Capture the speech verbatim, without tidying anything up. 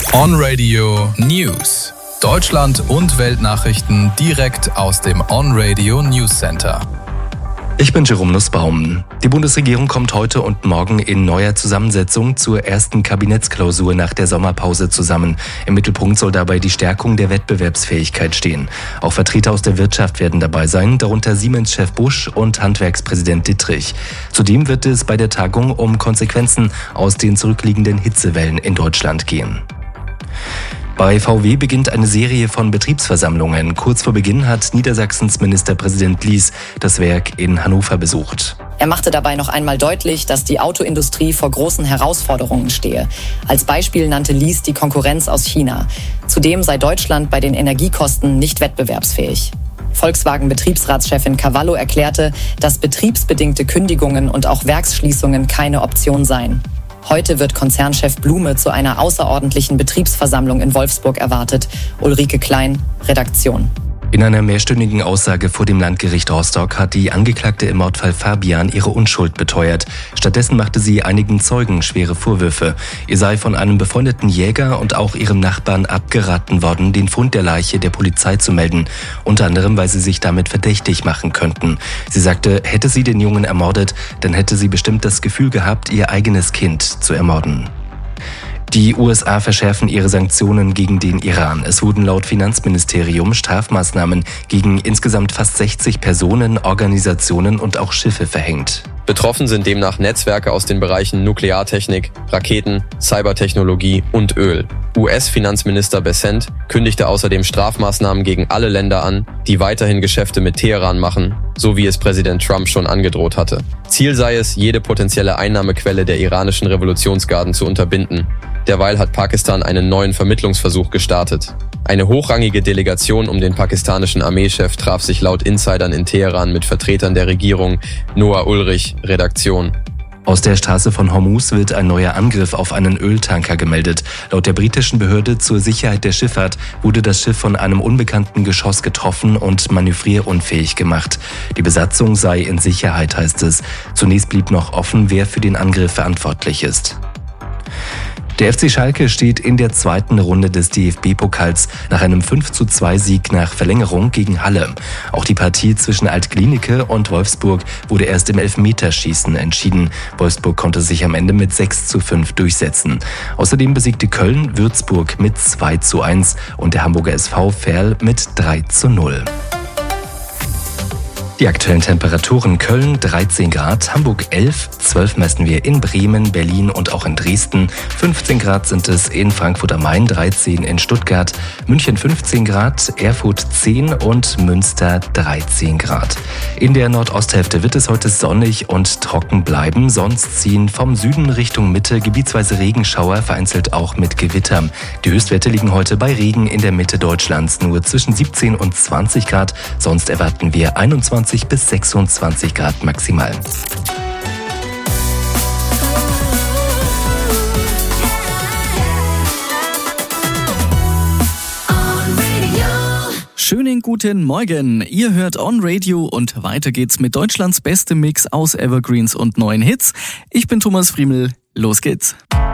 On Radio News. Deutschland und Weltnachrichten direkt aus dem On Radio News Center. Ich bin Jerome Nussbaum. Die Bundesregierung kommt heute und morgen in neuer Zusammensetzung zur ersten Kabinettsklausur nach der Sommerpause zusammen. Im Mittelpunkt soll dabei die Stärkung der Wettbewerbsfähigkeit stehen. Auch Vertreter aus der Wirtschaft werden dabei sein, darunter Siemens-Chef Busch und Handwerkspräsident Dittrich. Zudem wird es bei der Tagung um Konsequenzen aus den zurückliegenden Hitzewellen in Deutschland gehen. Bei V W beginnt eine Serie von Betriebsversammlungen. Kurz vor Beginn hat Niedersachsens Ministerpräsident Lies das Werk in Hannover besucht. Er machte dabei noch einmal deutlich, dass die Autoindustrie vor großen Herausforderungen stehe. Als Beispiel nannte Lies die Konkurrenz aus China. Zudem sei Deutschland bei den Energiekosten nicht wettbewerbsfähig. Volkswagen-Betriebsratschefin Cavallo erklärte, dass betriebsbedingte Kündigungen und auch Werksschließungen keine Option seien. Heute wird Konzernchef Blume zu einer außerordentlichen Betriebsversammlung in Wolfsburg erwartet. Ulrike Klein, Redaktion. In einer mehrstündigen Aussage vor dem Landgericht Rostock hat die Angeklagte im Mordfall Fabian ihre Unschuld beteuert. Stattdessen machte sie einigen Zeugen schwere Vorwürfe. Ihr sei von einem befreundeten Jäger und auch ihrem Nachbarn abgeraten worden, den Fund der Leiche der Polizei zu melden. Unter anderem, weil sie sich damit verdächtig machen könnten. Sie sagte, hätte sie den Jungen ermordet, dann hätte sie bestimmt das Gefühl gehabt, ihr eigenes Kind zu ermorden. Die U S A verschärfen ihre Sanktionen gegen den Iran. Es wurden laut Finanzministerium Strafmaßnahmen gegen insgesamt fast sechzig Personen, Organisationen und auch Schiffe verhängt. Betroffen sind demnach Netzwerke aus den Bereichen Nukleartechnik, Raketen, Cybertechnologie und Öl. U S-Finanzminister Bessent kündigte außerdem Strafmaßnahmen gegen alle Länder an, die weiterhin Geschäfte mit Teheran machen, so wie es Präsident Trump schon angedroht hatte. Ziel sei es, jede potenzielle Einnahmequelle der iranischen Revolutionsgarden zu unterbinden. Derweil hat Pakistan einen neuen Vermittlungsversuch gestartet. Eine hochrangige Delegation um den pakistanischen Armeechef traf sich laut Insidern in Teheran mit Vertretern der Regierung. Noah Ulrich, Redaktion. Aus der Straße von Hormuz wird ein neuer Angriff auf einen Öltanker gemeldet. Laut der britischen Behörde zur Sicherheit der Schifffahrt wurde das Schiff von einem unbekannten Geschoss getroffen und manövrierunfähig gemacht. Die Besatzung sei in Sicherheit, heißt es. Zunächst blieb noch offen, wer für den Angriff verantwortlich ist. Der F C Schalke steht in der zweiten Runde des D F B-Pokals nach einem fünf zu zwei Sieg nach Verlängerung gegen Halle. Auch die Partie zwischen Alt-Glienicke und Wolfsburg wurde erst im Elfmeterschießen entschieden. Wolfsburg konnte sich am Ende mit sechs zu fünf durchsetzen. Außerdem besiegte Köln Würzburg mit zwei zu eins und der Hamburger S V Verl mit drei zu null. Die aktuellen Temperaturen: Köln dreizehn Grad, Hamburg elf, zwölf messen wir in Bremen, Berlin und auch in Dresden, fünfzehn Grad sind es in Frankfurt am Main, dreizehn in Stuttgart, München fünfzehn Grad, Erfurt zehn und Münster dreizehn Grad. In der Nordosthälfte wird es heute sonnig und trocken bleiben, sonst ziehen vom Süden Richtung Mitte gebietsweise Regenschauer, vereinzelt auch mit Gewittern. Die Höchstwerte liegen heute bei Regen in der Mitte Deutschlands nur zwischen siebzehn und zwanzig Grad, sonst erwarten wir einundzwanzig bis sechsundzwanzig Grad maximal. Schönen guten Morgen. Ihr hört On Radio und weiter geht's mit Deutschlands bestem Mix aus Evergreens und neuen Hits. Ich bin Thomas Friemel. Los geht's.